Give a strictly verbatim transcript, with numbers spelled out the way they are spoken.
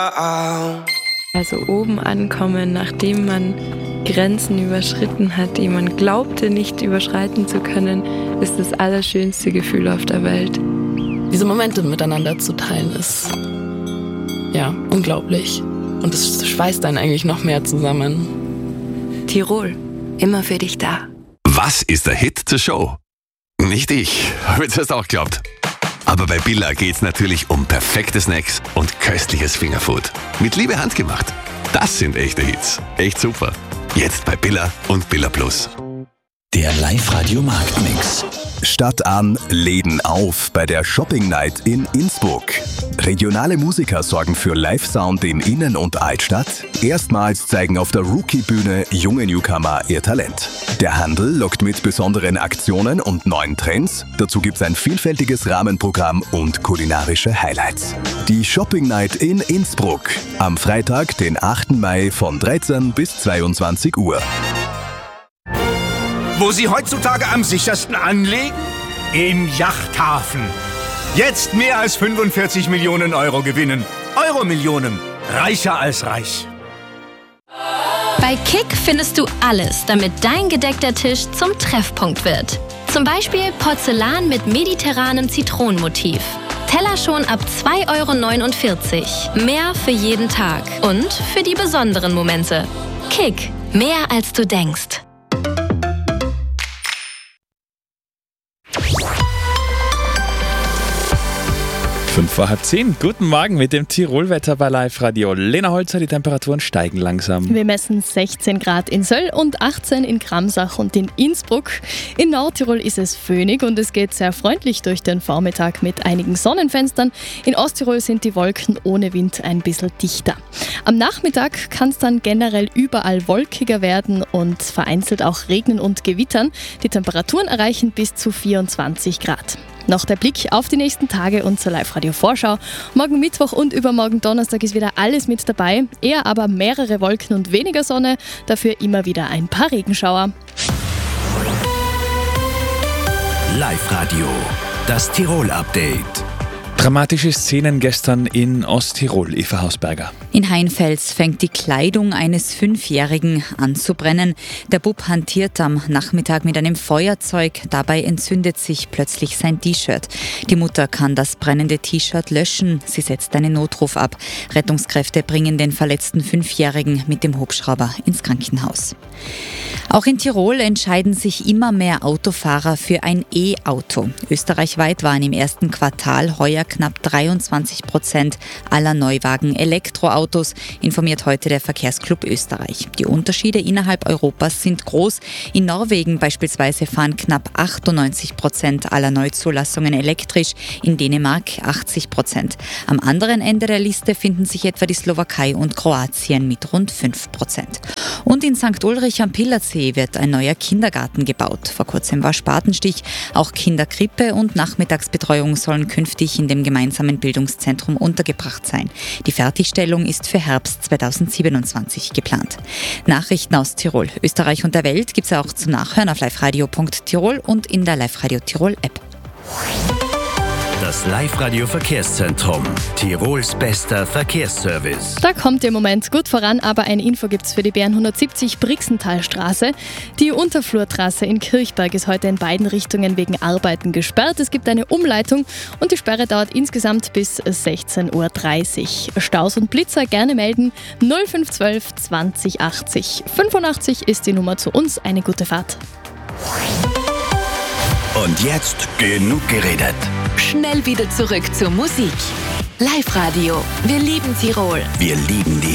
Also oben ankommen, nachdem man Grenzen überschritten hat, die man glaubte nicht überschreiten zu können, ist das allerschönste Gefühl auf der Welt. Diese Momente miteinander zu teilen ist, ja, unglaublich. Und es schweißt einen eigentlich noch mehr zusammen. Tirol, immer für dich da. Was ist der Hit zur Show? Nicht ich, habe ich das auch geglaubt. Aber bei Billa geht's natürlich um perfekte Snacks und köstliches Fingerfood. Mit Liebe handgemacht. Das sind echte Hits. Echt super. Jetzt bei Billa und Billa Plus. Der Live-Radio-Marktmix. Stadt an, Läden auf bei der Shopping Night in Innsbruck. Regionale Musiker sorgen für Live-Sound in Innen- und Altstadt. Erstmals zeigen auf der Rookie-Bühne junge Newcomer ihr Talent. Der Handel lockt mit besonderen Aktionen und neuen Trends. Dazu gibt's ein vielfältiges Rahmenprogramm und kulinarische Highlights. Die Shopping Night in Innsbruck. Am Freitag, den achten Mai von dreizehn bis zweiundzwanzig Uhr. Wo Sie heutzutage am sichersten anlegen? Im Yachthafen. Jetzt mehr als fünfundvierzig Millionen Euro gewinnen. Euro-Millionen. Reicher als reich. Bei Kick findest du alles, damit dein gedeckter Tisch zum Treffpunkt wird. Zum Beispiel Porzellan mit mediterranem Zitronenmotiv. Teller schon ab zwei Euro neunundvierzig. Mehr für jeden Tag und für die besonderen Momente. Kick. Mehr als du denkst. Fünf vor halb zehn. Guten Morgen mit dem Tirolwetter bei Live-Radio. Lena Holzer, die Temperaturen steigen langsam. Wir messen sechzehn Grad in Söll und achtzehn in Gramsach und in Innsbruck. In Nordtirol ist es föhnig und es geht sehr freundlich durch den Vormittag mit einigen Sonnenfenstern. In Osttirol sind die Wolken ohne Wind ein bisschen dichter. Am Nachmittag kann es dann generell überall wolkiger werden und vereinzelt auch regnen und gewittern. Die Temperaturen erreichen bis zu vierundzwanzig Grad. Noch der Blick auf die nächsten Tage und zur Live-Radio-Vorschau. Morgen Mittwoch und übermorgen Donnerstag ist wieder alles mit dabei. Eher aber mehrere Wolken und weniger Sonne, dafür immer wieder ein paar Regenschauer. Live-Radio, das Tirol-Update. Dramatische Szenen gestern in Osttirol, Eva Hausberger. In Heinfels fängt die Kleidung eines Fünfjährigen an zu brennen. Der Bub hantiert am Nachmittag mit einem Feuerzeug. Dabei entzündet sich plötzlich sein T-Shirt. Die Mutter kann das brennende T-Shirt löschen. Sie setzt einen Notruf ab. Rettungskräfte bringen den verletzten Fünfjährigen mit dem Hubschrauber ins Krankenhaus. Auch in Tirol entscheiden sich immer mehr Autofahrer für ein E-Auto. Österreichweit waren im ersten Quartal heuer knapp dreiundzwanzig Prozent aller Neuwagen Elektroautos, informiert heute der Verkehrsclub Österreich. Die Unterschiede innerhalb Europas sind groß. In Norwegen beispielsweise fahren knapp achtundneunzig Prozent aller Neuzulassungen elektrisch, in Dänemark achtzig Prozent. Am anderen Ende der Liste finden sich etwa die Slowakei und Kroatien mit rund fünf Prozent. Und in Sankt Ulrich am Pillarsee wird ein neuer Kindergarten gebaut. Vor kurzem war Spatenstich. Auch Kinderkrippe und Nachmittagsbetreuung sollen künftig in dem gemeinsamen Bildungszentrum untergebracht sein. Die Fertigstellung ist für Herbst zweitausendsiebenundzwanzig geplant. Nachrichten aus Tirol, Österreich und der Welt gibt es auch zum Nachhören auf liveradio punkt tirol und in der Live-Radio Tirol App. Das Live-Radio-Verkehrszentrum. Tirols bester Verkehrsservice. Da kommt ihr im Moment gut voran, aber eine Info gibt's für die B R hundertsiebzig Brixentalstraße. Die Unterflurtrasse in Kirchberg ist heute in beiden Richtungen wegen Arbeiten gesperrt. Es gibt eine Umleitung und die Sperre dauert insgesamt bis sechzehn Uhr dreißig. Staus und Blitzer gerne melden. null fünf eins zwei zwanzig achtzig fünfundachtzig ist die Nummer zu uns. Eine gute Fahrt. Und jetzt genug geredet. Schnell wieder zurück zur Musik. Live-Radio. Wir lieben Tirol. Wir lieben die